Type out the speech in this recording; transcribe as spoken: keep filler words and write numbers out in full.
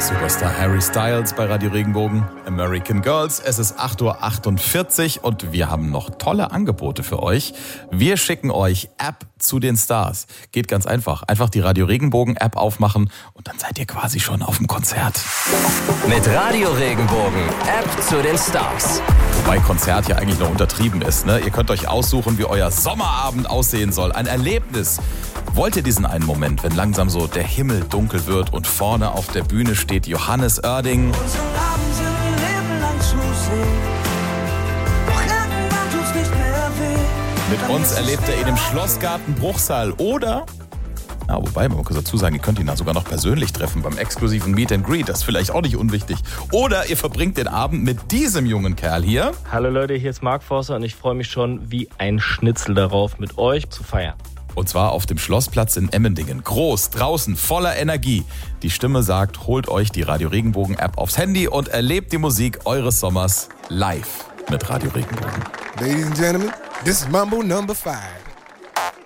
Superstar Harry Styles bei Radio Regenbogen, American Girls. Es ist acht Uhr achtundvierzig und wir haben noch tolle Angebote für euch. Wir schicken euch App zu den Stars. Geht ganz einfach. Einfach die Radio Regenbogen App aufmachen und dann seid ihr quasi schon auf dem Konzert. Mit Radio Regenbogen App zu den Stars. Wobei Konzert ja eigentlich noch untertrieben ist, ne? Ihr könnt euch aussuchen, wie euer Sommerabend aussehen soll. Ein Erlebnis. Wollt ihr diesen einen Moment, wenn langsam so der Himmel dunkel wird und vorne auf der Bühne steht Johannes Oerding? Mit uns erlebt er ihn im Schlossgarten Bruchsal. Oder, ja, wobei, man muss dazu sagen, ihr könnt ihn da sogar noch persönlich treffen beim exklusiven Meet and Greet. Das ist vielleicht auch nicht unwichtig. Oder ihr verbringt den Abend mit diesem jungen Kerl hier. Hallo Leute, hier ist Mark Forster und ich freue mich schon wie ein Schnitzel darauf, mit euch zu feiern. Und zwar auf dem Schlossplatz in Emmendingen. Groß, draußen, voller Energie. Die Stimme sagt, holt euch die Radio Regenbogen App aufs Handy und erlebt die Musik eures Sommers live mit Radio Regenbogen. Ladies and gentlemen, this is Mambo number five.